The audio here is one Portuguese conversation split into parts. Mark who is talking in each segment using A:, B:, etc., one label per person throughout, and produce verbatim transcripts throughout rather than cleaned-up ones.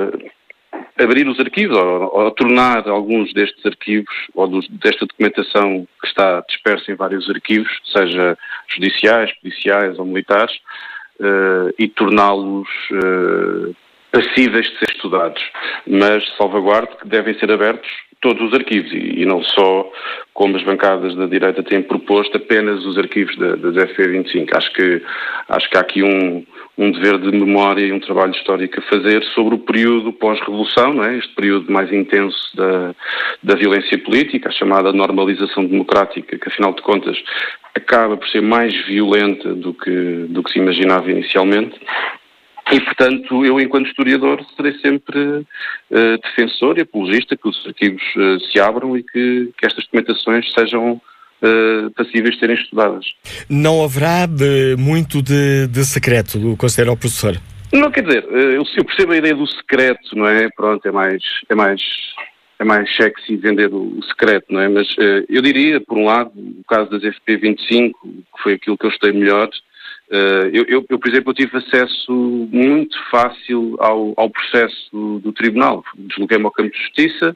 A: abrir os arquivos ou, ou tornar alguns destes arquivos ou dos, desta documentação que está dispersa em vários arquivos, seja judiciais, policiais ou militares, uh, e torná-los uh, passíveis de ser estudados. Mas salvaguardo que devem ser abertos todos os arquivos e, e não só, como as bancadas da direita têm proposto, apenas os arquivos da, das F P vinte e cinco. Acho que, acho que há aqui um, um dever de memória e um trabalho histórico a fazer sobre o período pós-revolução, não é? Este período mais intenso da, da violência política, a chamada normalização democrática, que afinal de contas acaba por ser mais violenta do que, do que se imaginava inicialmente. E, portanto, eu, enquanto historiador, serei sempre uh, defensor e apologista que os arquivos uh, se abram e que, que estas documentações sejam uh, passíveis de serem estudadas.
B: Não haverá de, muito de, de secreto, considera o professor?
A: Não, quer dizer, eu, eu percebo a ideia do secreto, não é? Pronto, é mais, é mais, é mais sexy vender o, o secreto, não é? Mas uh, eu diria, por um lado, o caso das F P vinte e cinco, que foi aquilo que eu estudei melhor. Uh, eu, eu, eu, por exemplo, eu tive acesso muito fácil ao, ao processo do, do tribunal. Desloguei-me ao campo de justiça,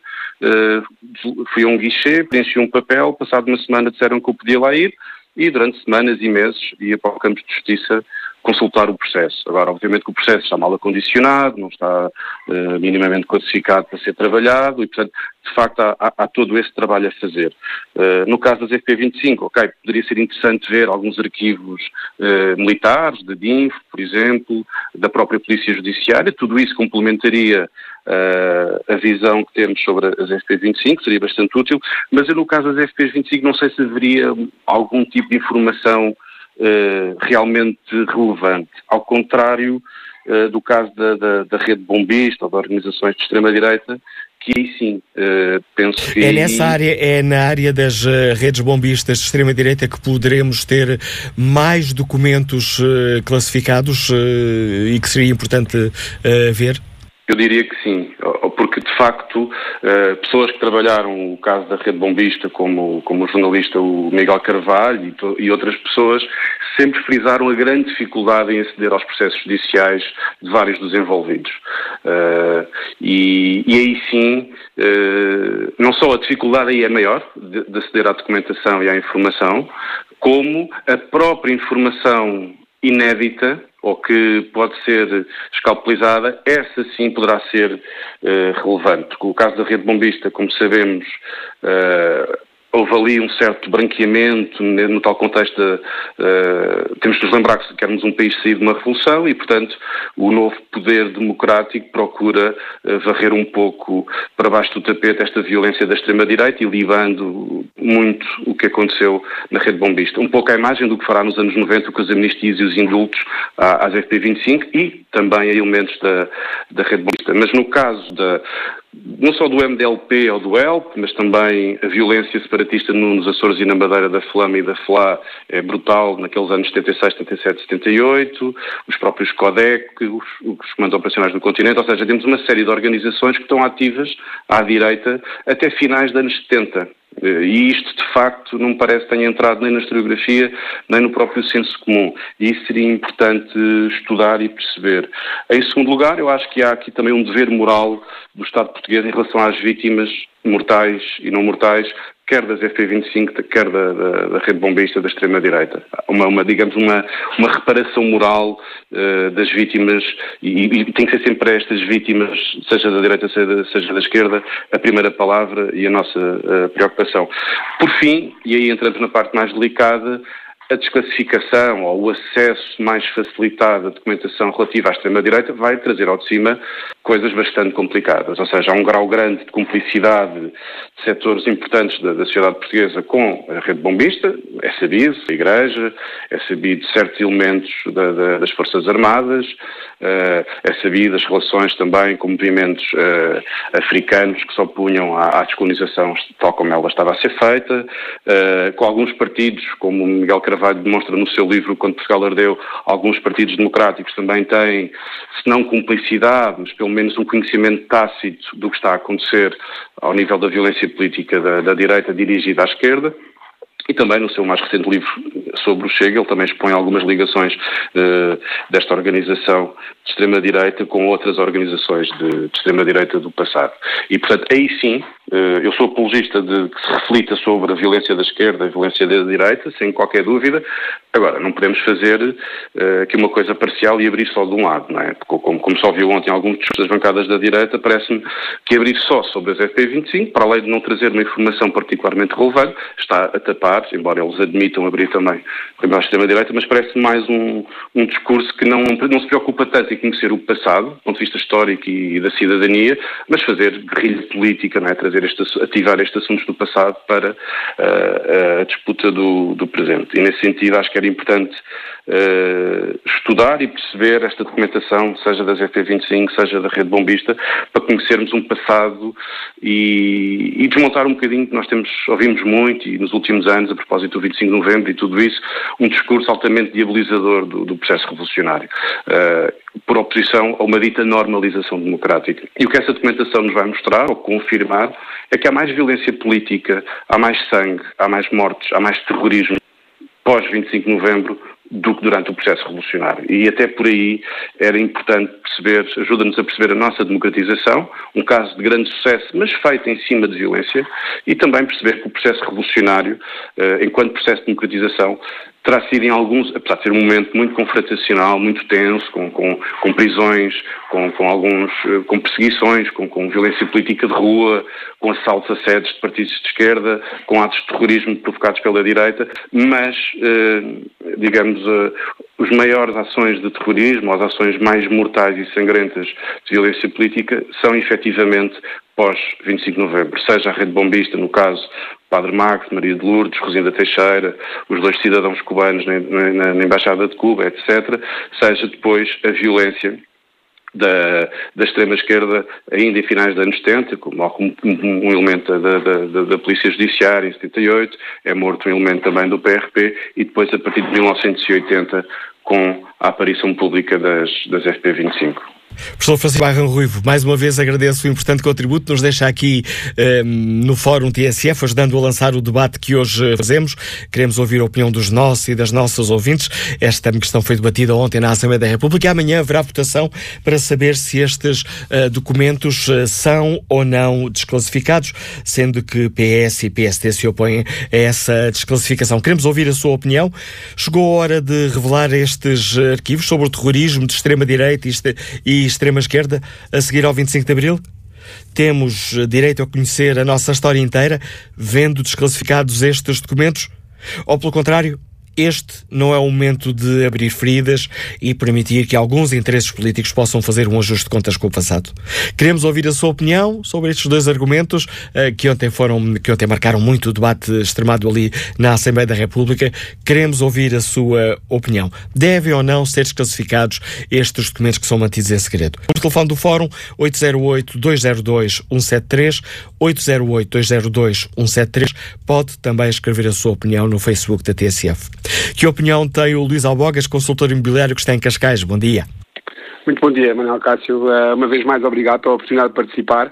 A: uh, fui a um guichê, preenchi um papel, passado uma semana disseram que eu podia lá ir e durante semanas e meses ia para o campo de justiça consultar o processo. Agora, obviamente que o processo está mal acondicionado, não está uh, minimamente classificado para ser trabalhado e, portanto, de facto, há, há, há todo esse trabalho a fazer. Uh, no caso das F P vinte e cinco, ok, poderia ser interessante ver alguns arquivos uh, militares, da D I N F, por exemplo, da própria Polícia Judiciária, tudo isso complementaria uh, a visão que temos sobre as F P vinte e cinco, seria bastante útil, mas eu, no caso das F P vinte e cinco, não sei se haveria algum tipo de informação Uh, realmente relevante, ao contrário uh, do caso da, da, da rede bombista ou de organizações de extrema-direita, que aí sim, uh, penso que...
B: É nessa área, é na área das uh, redes bombistas de extrema-direita que poderemos ter mais documentos uh, classificados uh, e que seria importante uh, ver?
A: Eu diria que sim, porque de facto pessoas que trabalharam o caso da rede bombista, como, como o jornalista o Miguel Carvalho e, to, e outras pessoas, sempre frisaram a grande dificuldade em aceder aos processos judiciais de vários dos envolvidos. Uh, e, e aí sim, uh, não só a dificuldade aí é maior de, de aceder à documentação e à informação, como a própria informação inédita, ou que pode ser escalpelizada, essa sim poderá ser uh, relevante. Porque o caso da rede bombista, como sabemos, uh, houve ali um certo branqueamento no tal contexto de, uh, temos de nos lembrar que éramos um país saído de uma revolução e, portanto, o novo poder democrático procura uh, varrer um pouco para baixo do tapete esta violência da extrema-direita e libando muito o que aconteceu na rede bombista. Um pouco a imagem do que fará nos anos noventa com as amnistias e os indultos às F P vinte e cinco e também a elementos da, da rede bombista. Mas no caso da não só do M D L P ou do E L P, mas também a violência separatista nos Açores e na Madeira da Flama e da F L A é brutal naqueles anos setenta e seis, setenta e sete, setenta e oito, os próprios CODEC, os, os comandos operacionais do continente, ou seja, temos uma série de organizações que estão ativas à direita até finais dos anos setenta. E isto, de facto, não me parece que tenha entrado nem na historiografia, nem no próprio senso comum. E isso seria importante estudar e perceber. Em segundo lugar, eu acho que há aqui também um dever moral do Estado português em relação às vítimas mortais e não mortais, quer das F P vinte e cinco, quer da, da, da rede bombista da extrema-direita. Uma, uma, digamos, uma, uma reparação moral uh, das vítimas, e, e tem que ser sempre a estas vítimas, seja da direita, seja, seja da esquerda, a primeira palavra e a nossa uh, preocupação. Por fim, e aí entramos na parte mais delicada, a desclassificação ou o acesso mais facilitado à documentação relativa à extrema-direita vai trazer ao de cima coisas bastante complicadas. Ou seja, há um grau grande de cumplicidade de setores importantes da, da sociedade portuguesa com a rede bombista, é sabido, a Igreja, é sabido certos elementos da, da, das Forças Armadas, uh, é sabido as relações também com movimentos uh, africanos que se opunham à, à descolonização tal como ela estava a ser feita, uh, com alguns partidos, como o Miguel Carvalho demonstra no seu livro Quando Portugal Ardeu, alguns partidos democráticos também têm, se não cumplicidade, mas pelo menos um conhecimento tácito do que está a acontecer ao nível da violência política da, da direita dirigida à esquerda. E também no seu mais recente livro sobre o Chega, ele também expõe algumas ligações uh, desta organização de extrema-direita com outras organizações de, de extrema-direita do passado. E, portanto, aí sim, uh, eu sou apologista de que se reflita sobre a violência da esquerda e a violência da direita, sem qualquer dúvida. Agora, não podemos fazer uh, aqui uma coisa parcial e abrir só de um lado, não é? Porque, como, como só viu ontem alguns discursos das bancadas da direita, parece-me que abrir só sobre as F P vinte e cinco, para além de não trazer uma informação particularmente relevante, está a tapar, embora eles admitam abrir também a extrema-direita, mas parece mais um, um discurso que não, não se preocupa tanto em conhecer o passado, do ponto de vista histórico e, e da cidadania, mas fazer guerrilha política, não é? Trazer este, ativar estes assuntos do passado para uh, a disputa do, do presente. E nesse sentido acho que era importante uh, estudar e perceber esta documentação, seja das F P vinte e cinco, seja da Rede Bombista, para conhecermos um passado e, e desmontar um bocadinho que nós temos, ouvimos muito e nos últimos anos, a propósito do vinte e cinco de novembro e tudo isso, um discurso altamente diabolizador do, do processo revolucionário, uh, por oposição a uma dita normalização democrática. E o que essa documentação nos vai mostrar, ou confirmar, é que há mais violência política, há mais sangue, há mais mortes, há mais terrorismo pós vinte e cinco de novembro do que durante o processo revolucionário. E até por aí era importante perceber, ajuda-nos a perceber a nossa democratização, um caso de grande sucesso, mas feito em cima de violência, e também perceber que o processo revolucionário, enquanto processo de democratização, terá sido em alguns, apesar de ser um momento muito confrontacional, muito tenso, com, com, com prisões, com, com alguns, com perseguições, com, com violência política de rua, com assaltos a sedes de partidos de esquerda, com atos de terrorismo provocados pela direita, mas, eh, digamos, eh, as maiores ações de terrorismo, as ações mais mortais e sangrentas de violência política, são efetivamente pós vinte e cinco de novembro, seja a Rede Bombista, no caso Padre Max, Maria de Lourdes, Rosinda Teixeira, os dois cidadãos cubanos na, na, na Embaixada de Cuba, etcétera, seja depois a violência da, da extrema-esquerda ainda em finais dos anos setenta, como, como um elemento da, da, da Polícia Judiciária em setenta e oito, é morto um elemento também do P R P, e depois a partir de mil novecentos e oitenta com a aparição pública das, das F P vinte e cinco.
B: Professor Francisco Barrão Ruivo, mais uma vez agradeço o importante contributo que nos deixa aqui um, no Fórum T S F, ajudando a lançar o debate que hoje fazemos. Queremos ouvir a opinião dos nossos e das nossas ouvintes. Esta questão foi debatida ontem na Assembleia da República e amanhã haverá votação para saber se estes uh, documentos uh, são ou não desclassificados, sendo que P S e P S D se opõem a essa desclassificação. Queremos ouvir a sua opinião. Chegou a hora de revelar estes arquivos sobre o terrorismo de extrema-direita e extrema-esquerda a seguir ao vinte e cinco de Abril? Temos direito a conhecer a nossa história inteira, vendo desclassificados estes documentos? Ou, pelo contrário, este não é o momento de abrir feridas e permitir que alguns interesses políticos possam fazer um ajuste de contas com o passado? Queremos ouvir a sua opinião sobre estes dois argumentos uh, que ontem foram, que ontem marcaram muito o debate extremado ali na Assembleia da República. Queremos ouvir a sua opinião. Devem ou não ser desclassificados estes documentos que são mantidos em segredo? O telefone do Fórum oito zero oito, dois zero dois, um sete três, oito zero oito, dois zero dois, um sete três. Pode também escrever a sua opinião no Facebook da T S F. Que opinião tem o Luís Albogas, consultor imobiliário que está em Cascais? Bom dia.
C: Muito bom dia, Manuel Cássio. Uma vez mais, obrigado pela oportunidade de participar.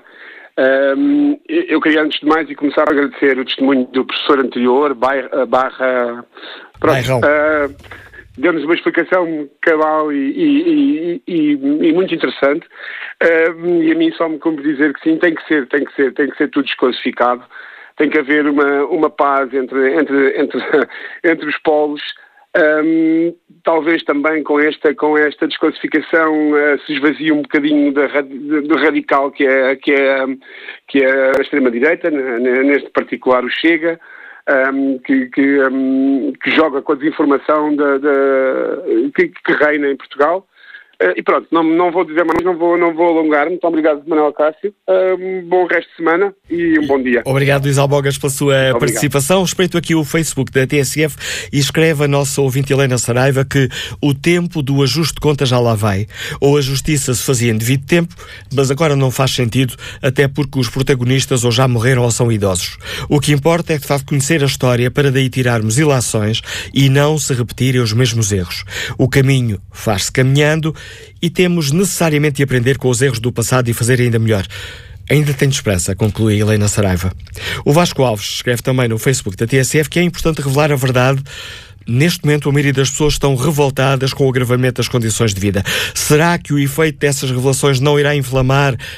C: Eu queria, antes de mais, e começar a agradecer o testemunho do professor anterior, barra...
B: Bairrão.
C: Uh, deu-nos uma explicação cabal e, e, e, e, e muito interessante. Uh, e a mim só me cumpre dizer que sim, tem que ser, tem que ser, tem que ser tudo desclassificado. Tem que haver uma, uma paz entre, entre, entre, entre os polos. Um, talvez também com esta, com esta desclassificação uh, se esvazia um bocadinho da, do radical que é, que é, que é a extrema-direita, neste particular o Chega, um, que, que, um, que joga com a desinformação da, da, que, que reina em Portugal. Uh, e pronto, não, não vou dizer mais, não vou, não vou alongar. Muito obrigado, Manuel Cássio. Uh, um bom resto de semana e um bom dia.
B: Obrigado, Luís Albogas, pela sua obrigado. participação. Respeito aqui o Facebook da T S F e escreve a nossa ouvinte Helena Saraiva que o tempo do ajuste de contas já lá vai. Ou a justiça se fazia em devido tempo, mas agora não faz sentido, até porque os protagonistas ou já morreram ou são idosos. O que importa é que de facto conhecer a história para daí tirarmos ilações e não se repetirem os mesmos erros. O caminho faz-se caminhando e temos necessariamente de aprender com os erros do passado e fazer ainda melhor. Ainda tenho esperança, conclui Helena Saraiva. O Vasco Alves escreve também no Facebook da T S F que é importante revelar a verdade. Neste momento, a maioria das pessoas estão revoltadas com o agravamento das condições de vida. Será que o efeito dessas revelações não irá inflamar